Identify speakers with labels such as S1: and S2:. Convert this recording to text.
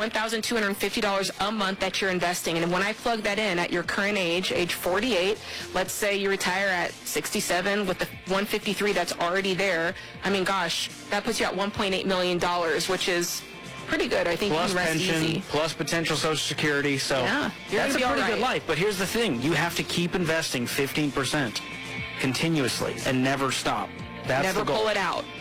S1: $1,250 a month that you're investing. And when I plug that in at your current age 48, let's say you retire at 67 with the 153 that's already there. I mean, gosh, that puts you at $1.8 million, which is pretty good. I think
S2: plus
S1: you can rest
S2: pension,
S1: easy.
S2: Plus potential Social Security. So
S1: yeah,
S2: that's a pretty
S1: right.
S2: good life. But here's the thing. You have to keep investing 15% continuously and never stop. That's
S1: never
S2: the goal.
S1: pull it out.